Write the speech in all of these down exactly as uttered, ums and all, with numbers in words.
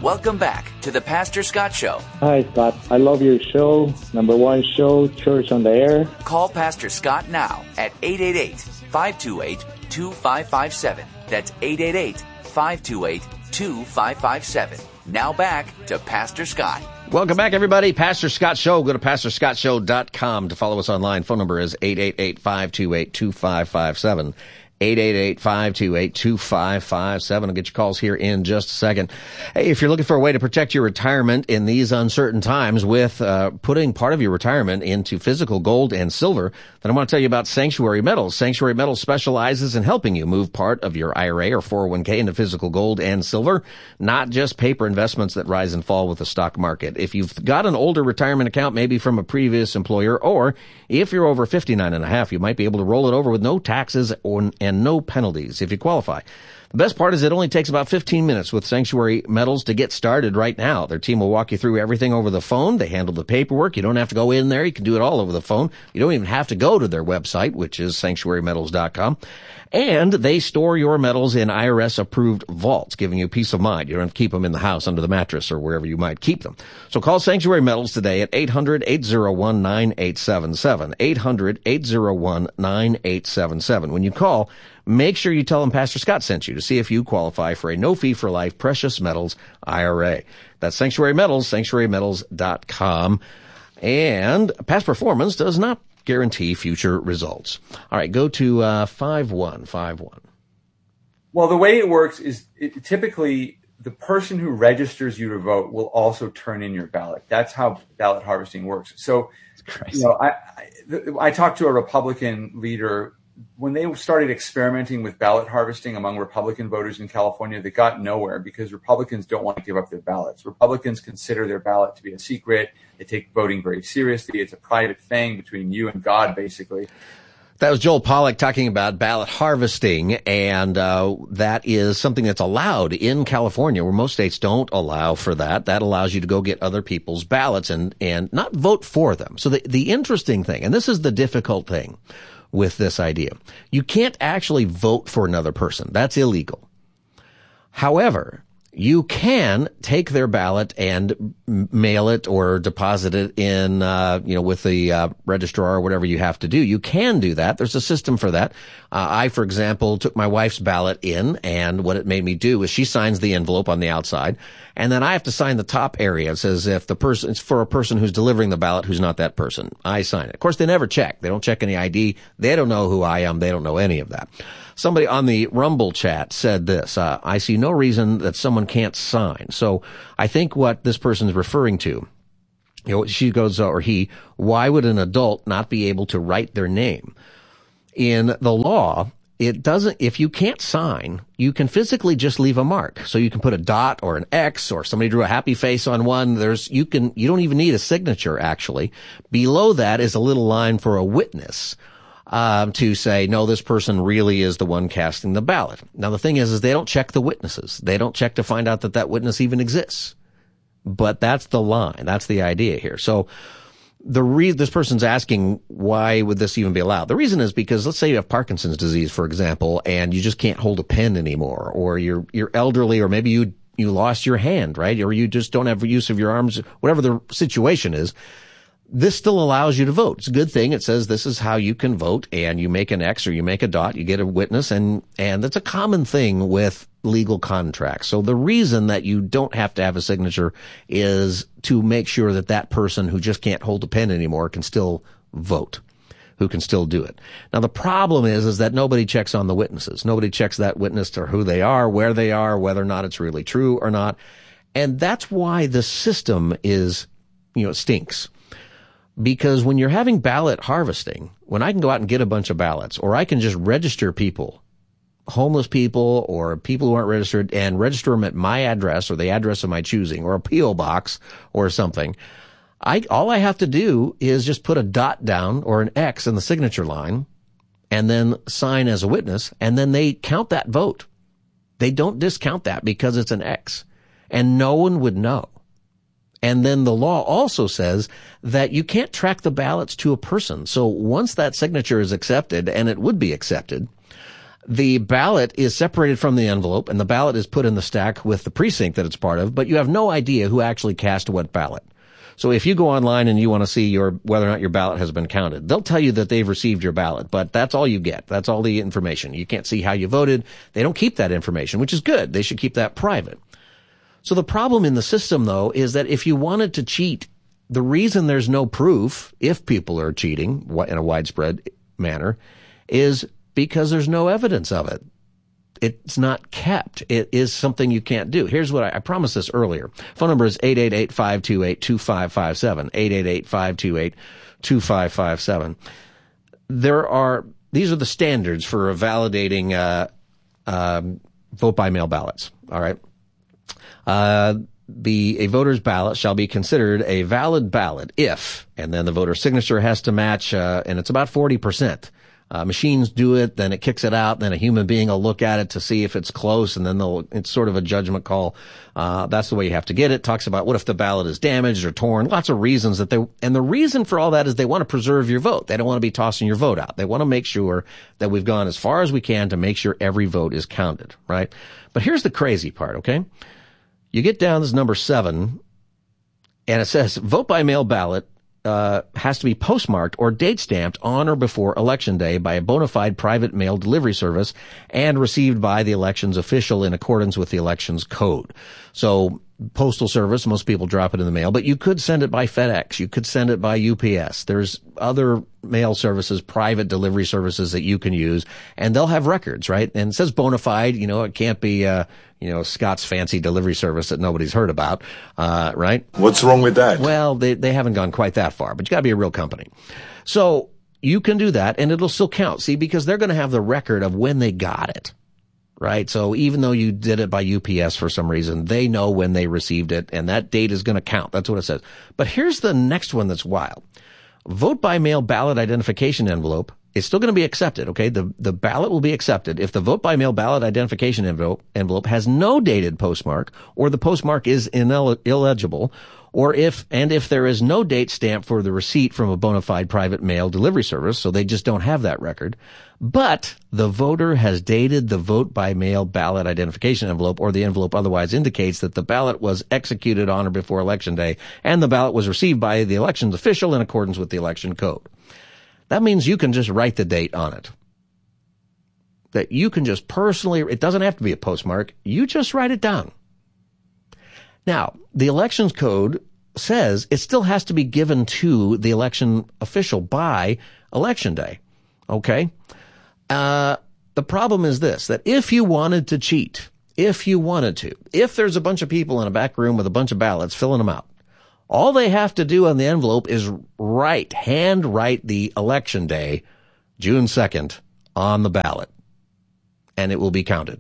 Welcome back to the Pastor Scott Show. Hi, Scott. I love your show. Number one show, Church on the Air. Call Pastor Scott now at eight eight eight, five two eight, two five five seven. That's eight eight eight, five two eight, two five five seven. Now back to Pastor Scott. Welcome back, everybody. Pastor Scott Show. Go to pastor scott show dot com to follow us online. Phone number is eight eight eight, five two eight, two five five seven. eight eight eight, five two eight, two five five seven. I'll get your calls here in just a second. Hey, if you're looking for a way to protect your retirement in these uncertain times with uh, putting part of your retirement into physical gold and silver, then I want to tell you about Sanctuary Metals. Sanctuary Metals specializes in helping you move part of your I R A or four oh one k into physical gold and silver, not just paper investments that rise and fall with the stock market. If you've got an older retirement account, maybe from a previous employer, or if you're over fifty-nine and a half, you might be able to roll it over with no taxes or, and no penalties if you qualify. The best part is it only takes about fifteen minutes with Sanctuary Metals to get started right now. Their team will walk you through everything over the phone. They handle the paperwork. You don't have to go in there. You can do it all over the phone. You don't even have to go to their website, which is sanctuary metals dot com. And they store your metals in I R S-approved vaults, giving you peace of mind. You don't have to keep them in the house under the mattress or wherever you might keep them. So call Sanctuary Metals today at eight hundred, eight oh one, nine eight seven seven. eight hundred, eight oh one, nine eight seven seven. When you call, make sure you tell them Pastor Scott sent you to see if you qualify for a no-fee-for-life precious metals I R A. That's Sanctuary Metals, sanctuary metals dot com. And past performance does not guarantee future results. All right, go to uh, five one five one. Well, the way it works is it, typically the person who registers you to vote will also turn in your ballot. That's how ballot harvesting works. So, you know, I, I, I talked to a Republican leader when they started experimenting with ballot harvesting among Republican voters in California. They got nowhere because Republicans don't want to give up their ballots. Republicans consider their ballot to be a secret. They take voting very seriously. It's a private thing between you and God, basically. That was Joel Pollack talking about ballot harvesting, and uh that is something that's allowed in California, where most states don't allow for that. That allows you to go get other people's ballots and and not vote for them. So the the interesting thing, and this is the difficult thing with this idea, you can't actually vote for another person. That's illegal. However, you can take their ballot and mail it or deposit it in, uh, you know, with the uh, registrar or whatever you have to do. You can do that. There's a system for that. Uh, I, for example, took my wife's ballot in, and what it made me do is she signs the envelope on the outside, and then I have to sign the top area. It says if the person, it's for a person who's delivering the ballot who's not that person. I sign it. Of course, they never check. They don't check any I D. They don't know who I am. They don't know any of that. Somebody on the Rumble chat said this, uh, I see no reason that someone can't sign. So I think what this person is referring to, you know, she goes, uh, or he, why would an adult not be able to write their name? In the law, it doesn't, if you can't sign, you can physically just leave a mark. So you can put a dot or an X, or somebody drew a happy face on one. There's, you can, you don't even need a signature, actually. Below that is a little line for a witness. Um, to say, no, this person really is the one casting the ballot. Now, the thing is, is they don't check the witnesses. They don't check to find out that that witness even exists. But that's the line. That's the idea here. So the re- this person's asking, why would this even be allowed? The reason is because, let's say you have Parkinson's disease, for example, and you just can't hold a pen anymore, or you're, you're elderly, or maybe you, you lost your hand, right? Or you just don't have use of your arms, whatever the situation is. This still allows you to vote. It's a good thing. It says this is how you can vote, and you make an X or you make a dot, you get a witness, and, and that's a common thing with legal contracts. So the reason that you don't have to have a signature is to make sure that that person who just can't hold a pen anymore can still vote, who can still do it. Now, the problem is, is that nobody checks on the witnesses. Nobody checks that witness to who they are, where they are, whether or not it's really true or not. And that's why the system is, you know, stinks. Because when you're having ballot harvesting, when I can go out and get a bunch of ballots, or I can just register people, homeless people or people who aren't registered, and register them at my address or the address of my choosing, or a P O box or something, I, all I have to do is just put a dot down or an X in the signature line and then sign as a witness, and then they count that vote. They don't discount that because it's an X, and no one would know. And then the law also says that you can't track the ballots to a person. So once that signature is accepted, and it would be accepted, The ballot is separated from the envelope, and the ballot is put in the stack with the precinct that it's part of, but you have no idea who actually cast what ballot. So if you go online and you want to see your whether or not your ballot has been counted, they'll tell you that they've received your ballot, but that's all you get. That's all the information. You can't see how you voted. They don't keep that information, which is good. They should keep that private. So the problem in the system, though, is that if you wanted to cheat, the reason there's no proof, if people are cheating in a widespread manner, is because there's no evidence of it. It's not kept. It is something you can't do. Here's what I, I promised this earlier. Phone number is eight eight eight, five two eight, two five five seven, eight eight eight, five two eight, two five five seven. There are, these are the standards for validating uh, um, vote-by-mail ballots, all right? Uh, the, a voter's ballot shall be considered a valid ballot if, and then the voter's signature has to match, uh, and it's about forty percent. Uh, machines do it, then it kicks it out, then a human being will look at it to see if it's close, and then they'll, it's sort of a judgment call. Uh, that's the way you have to get it. Talks about what if the ballot is damaged or torn, lots of reasons that they, and the reason for all that is they want to preserve your vote. They don't want to be tossing your vote out. They want to make sure that we've gone as far as we can to make sure every vote is counted, right? But here's the crazy part, okay? You get down this number seven, and it says vote by mail ballot uh has to be postmarked or date stamped on or before Election Day by a bona fide private mail delivery service and received by the elections official in accordance with the elections code. So postal service, most people drop it in the mail, but you could send it by FedEx. You could send it by U P S. There's other mail services, private delivery services that you can use, and they'll have records, right? And it says bona fide, you know, it can't be, uh, you know, Scott's fancy delivery service that nobody's heard about, uh, right? What's wrong with that? Well, they, they haven't gone quite that far, but you gotta be a real company. So you can do that and it'll still count, see, because they're gonna have the record of when they got it. Right? So even though you did it by U P S for some reason, they know when they received it, and that date is going to count. That's what it says. But here's the next one that's wild. Vote by mail ballot identification envelope is still going to be accepted, okay? The the ballot will be accepted if the vote by mail ballot identification envelope, envelope has no dated postmark, or the postmark is inel- illegible, or if, and if there is no date stamp for the receipt from a bona fide private mail delivery service, so they just don't have that record, but the voter has dated the vote by mail ballot identification envelope, or the envelope otherwise indicates that the ballot was executed on or before Election Day, and the ballot was received by the elections official in accordance with the election code. That means you can just write the date on it. That you can just personally, it doesn't have to be a postmark, you just write it down. Now, the elections code says it still has to be given to the election official by Election Day. Okay? Uh, the problem is this, that if you wanted to cheat, if you wanted to, if there's a bunch of people in a back room with a bunch of ballots filling them out, all they have to do on the envelope is write, hand write the Election Day, June second, on the ballot, and it will be counted.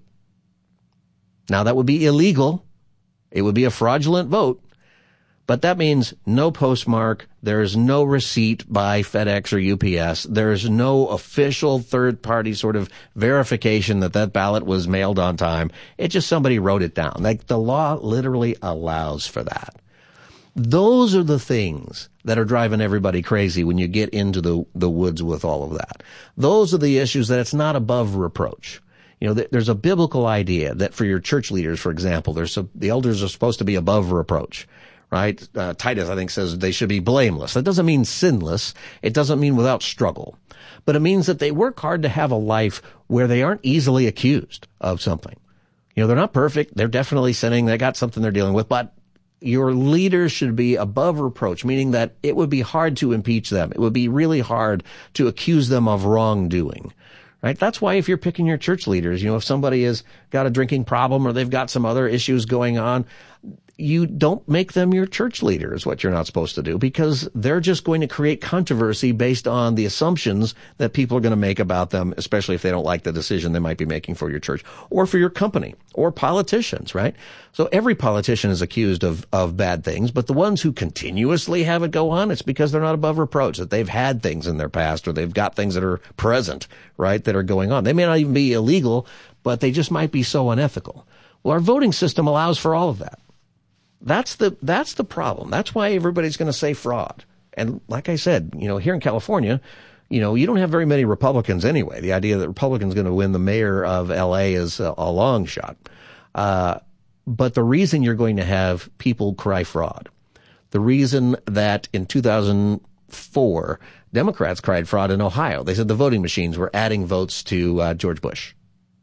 Now, that would be illegal. It would be a fraudulent vote, but that means no postmark, there's no receipt by FedEx or U P S, there's no official third-party sort of verification that that ballot was mailed on time. It's just somebody wrote it down. Like, the law literally allows for that. Those are the things that are driving everybody crazy when you get into the, the woods with all of that. Those are the issues that it's not above reproach. You know, there's a biblical idea that for your church leaders, for example, there's a, the elders are supposed to be above reproach, right? Uh, Titus, I think, says they should be blameless. That doesn't mean sinless. It doesn't mean without struggle. But it means that they work hard to have a life where they aren't easily accused of something. You know, they're not perfect. They're definitely sinning. They got something they're dealing with. But your leaders should be above reproach, meaning that it would be hard to impeach them. It would be really hard to accuse them of wrongdoing. Right? That's why if you're picking your church leaders, you know, if somebody has got a drinking problem or they've got some other issues going on, you don't make them your church leader is what you're not supposed to do, because they're just going to create controversy based on the assumptions that people are going to make about them, especially if they don't like the decision they might be making for your church or for your company or politicians, right? So every politician is accused of, of bad things, but the ones who continuously have it go on, it's because they're not above reproach, that they've had things in their past or they've got things that are present, right, that are going on. They may not even be illegal, but they just might be so unethical. Well, our voting system allows for all of that. That's the, that's the problem. That's why everybody's going to say fraud. And like I said, you know, here in California, you know, you don't have very many Republicans anyway. The idea that Republicans going to win the mayor of L A is a, a long shot. Uh, but the reason you're going to have people cry fraud, the reason that in two thousand four, Democrats cried fraud in Ohio. They said the voting machines were adding votes to uh, George Bush.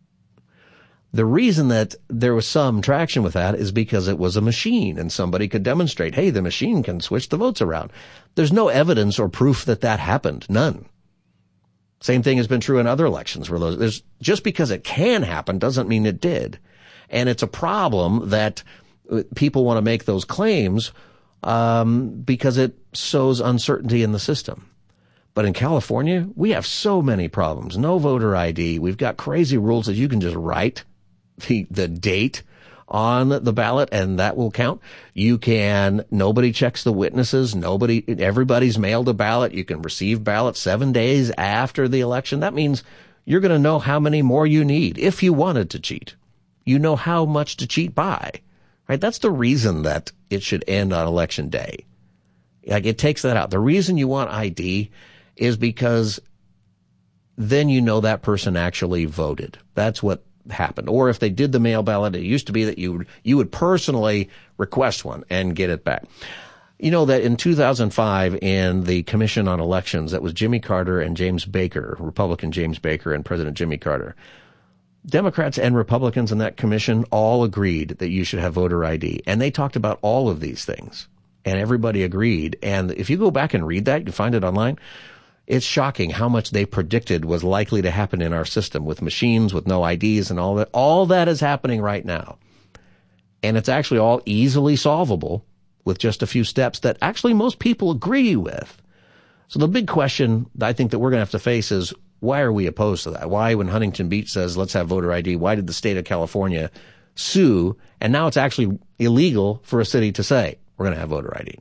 The reason that there was some traction with that is because it was a machine and somebody could demonstrate, hey, the machine can switch the votes around. There's no evidence or proof that that happened. None. Same thing has been true in other elections where those, there's, just because it can happen doesn't mean it did. And it's a problem that people want to make those claims um, because it sows uncertainty in the system. But in California, we have so many problems. No voter I D. We've got crazy rules that you can just write the, the date on the ballot and that will count. You can, nobody checks the witnesses. Nobody, everybody's mailed a ballot. You can receive ballots seven days after the election. That means you're going to know how many more you need if you wanted to cheat. You know how much to cheat by, right? That's the reason that it should end on election day. Like, it takes that out. The reason you want I D is because then you know that person actually voted. That's what happened. Or if they did the mail ballot, it used to be that you you would personally request one and get it back. You know that in two thousand five, in the Commission on Elections, that was Jimmy Carter and James Baker, Republican James Baker and President Jimmy Carter. Democrats and Republicans in that commission all agreed that you should have voter I D. And they talked about all of these things. And everybody agreed. And if you go back and read that, you can find it online. It's shocking how much they predicted was likely to happen in our system with machines, with no I Ds and all that. All that is happening right now. And it's actually all easily solvable with just a few steps that actually most people agree with. So the big question I think that we're going to have to face is, why are we opposed to that? Why, when Huntington Beach says, let's have voter I D, why did the state of California sue? And now it's actually illegal for a city to say, we're going to have voter I D.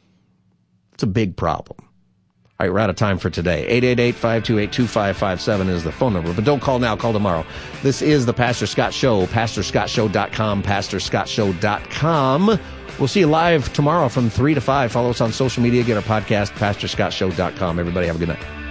It's a big problem. All right, we're out of time for today. eight eight eight, five two eight, two five five seven is the phone number. But don't call now, call tomorrow. This is the Pastor Scott Show, pastor scott show dot com, pastor scott show dot com. We'll see you live tomorrow from three to five. Follow us on social media. Get our podcast, pastor scott show dot com. Everybody have a good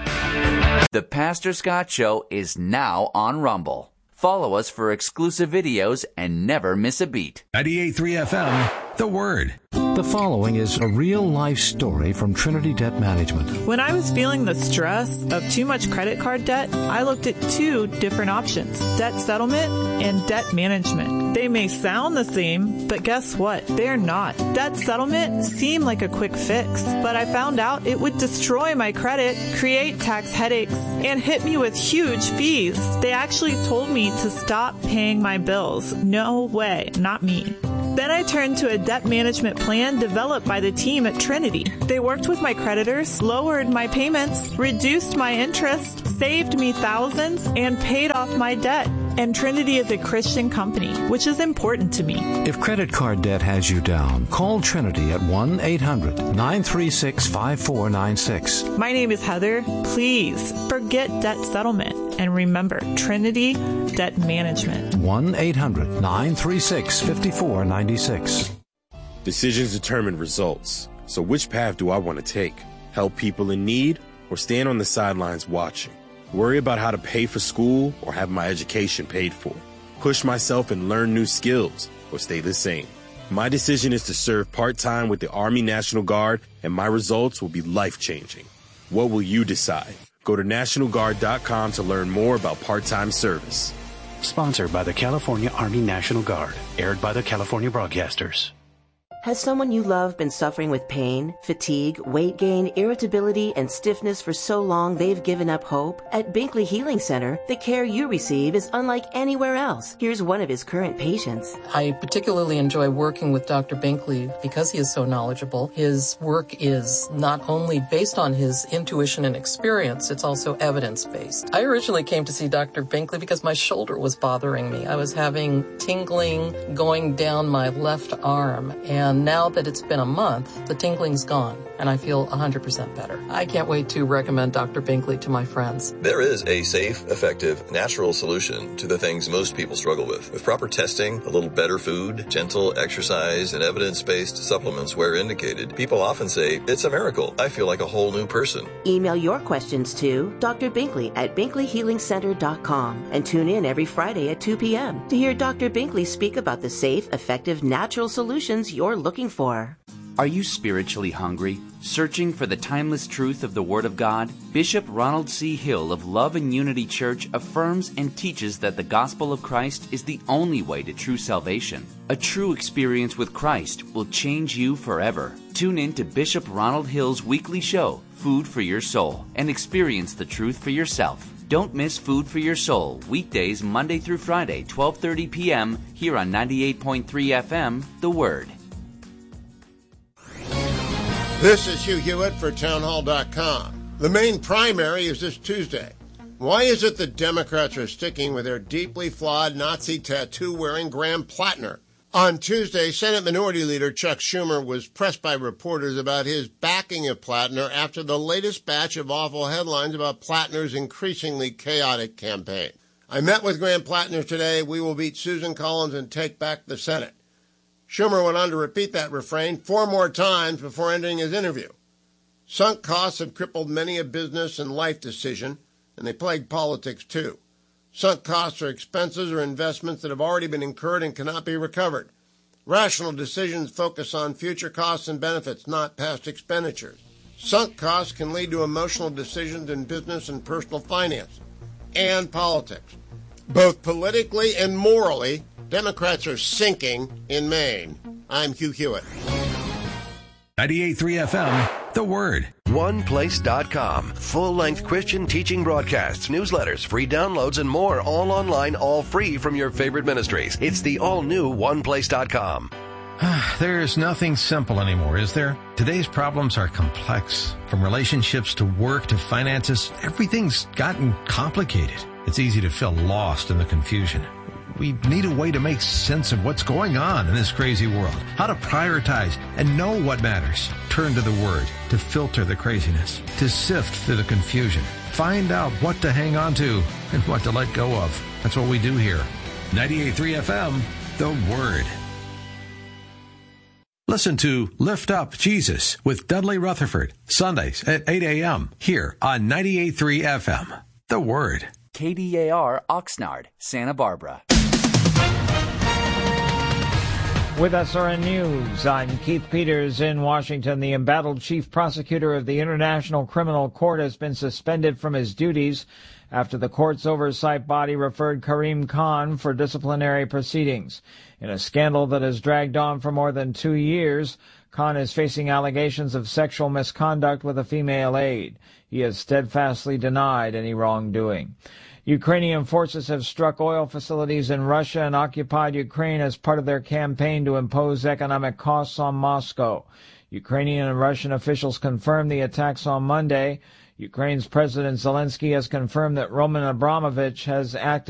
night. The Pastor Scott Show is now on Rumble. Follow us for exclusive videos and never miss a beat. ninety-eight point three F M, The Word. The following is a real-life story from Trinity Debt Management. When I was feeling the stress of too much credit card debt, I looked at two different options, debt settlement and debt management. They may sound the same, but guess what? They're not. Debt settlement seemed like a quick fix, but I found out it would destroy my credit, create tax headaches, and hit me with huge fees. They actually told me to stop paying my bills. No way, not me. Then I turned to a debt management plan developed by the team at Trinity. They worked with my creditors, lowered my payments, reduced my interest, saved me thousands, and paid off my debt. And Trinity is a Christian company, which is important to me. If credit card debt has you down, call Trinity at one eight hundred, nine three six, five four nine six. My name is Heather. Please forget debt settlement. And remember, Trinity Debt Management. one eight hundred, nine three six, five four nine six. Decisions determine results. So which path do I want to take? Help people in need or stand on the sidelines watching? Worry about how to pay for school or have my education paid for? Push myself and learn new skills or stay the same? My decision is to serve part-time with the Army National Guard, and my results will be life-changing. What will you decide? Go to national guard dot com to learn more about part-time service. Sponsored by the California Army National Guard. Aired by the California Broadcasters. Has someone you love been suffering with pain, fatigue, weight gain, irritability, and stiffness for so long they've given up hope? At Binkley Healing Center, the care you receive is unlike anywhere else. Here's one of his current patients. I particularly enjoy working with Doctor Binkley because he is so knowledgeable. His work is not only based on his intuition and experience, it's also evidence-based. I originally came to see Doctor Binkley because my shoulder was bothering me. I was having tingling going down my left arm, and And now that it's been a month, the tingling's gone, and I feel one hundred percent better. I can't wait to recommend Doctor Binkley to my friends. There is a safe, effective, natural solution to the things most people struggle with. With proper testing, a little better food, gentle exercise, and evidence-based supplements where indicated, people often say, it's a miracle. I feel like a whole new person. Email your questions to Doctor Binkley at binkley healing center dot com and tune in every Friday at two p.m. to hear Doctor Binkley speak about the safe, effective, natural solutions you're looking for. Are you spiritually hungry? Searching for the timeless truth of the Word of God? Bishop Ronald C. Hill of Love and Unity Church affirms and teaches that the gospel of Christ is the only way to true salvation. A true experience with Christ will change you forever. Tune in to Bishop Ronald Hill's weekly show, Food for Your Soul, and experience the truth for yourself. Don't miss Food for Your Soul, weekdays Monday through Friday, twelve thirty p.m. here on ninety-eight point three F M, The Word. This is Hugh Hewitt for townhall dot com. The main primary is this Tuesday. Why is it that Democrats are sticking with their deeply flawed Nazi tattoo-wearing Graham Plattner? On Tuesday, Senate Minority Leader Chuck Schumer was pressed by reporters about his backing of Plattner after the latest batch of awful headlines about Plattner's increasingly chaotic campaign. I met with Graham Plattner today. We will beat Susan Collins and take back the Senate. Schumer went on to repeat that refrain four more times before ending his interview. Sunk costs have crippled many a business and life decision, and they plague politics too. Sunk costs are expenses or investments that have already been incurred and cannot be recovered. Rational decisions focus on future costs and benefits, not past expenditures. Sunk costs can lead to emotional decisions in business and personal finance, and politics. Both politically and morally, Democrats are sinking in Maine. I'm Hugh Hewitt. ninety-eight point three F M, The Word. one place dot com. Full-length Christian teaching broadcasts, newsletters, free downloads, and more, all online, all free from your favorite ministries. It's the all-new one place dot com. There's nothing simple anymore, is there? Today's problems are complex. From relationships to work to finances, everything's gotten complicated. It's easy to feel lost in the confusion. We need a way to make sense of what's going on in this crazy world, how to prioritize and know what matters. Turn to the Word to filter the craziness, to sift through the confusion. Find out what to hang on to and what to let go of. That's what we do here. ninety-eight point three F M, The Word. Listen to Lift Up Jesus with Dudley Rutherford, Sundays at eight a.m. here on ninety-eight point three F M, The Word. K D A R Oxnard, Santa Barbara. With S R N News, I'm Keith Peters in Washington. The embattled chief prosecutor of the International Criminal Court has been suspended from his duties after the court's oversight body referred Karim Khan for disciplinary proceedings. In a scandal that has dragged on for more than two years, Khan is facing allegations of sexual misconduct with a female aide. He has steadfastly denied any wrongdoing. Ukrainian forces have struck oil facilities in Russia and occupied Ukraine as part of their campaign to impose economic costs on Moscow. Ukrainian and Russian officials confirmed the attacks on Monday. Ukraine's President Zelensky has confirmed that Roman Abramovich has acted